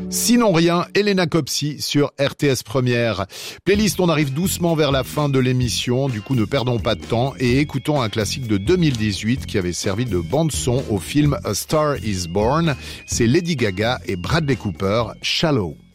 Sinon rien, Elena Copsi sur RTS Première. Playlist, on arrive doucement vers la fin de l'émission, du coup ne perdons pas de temps et écoutons un classique de 2018 qui avait servi de bande-son au film A Star is Born. C'est Lady Gaga et Bradley Cooper, Shallow.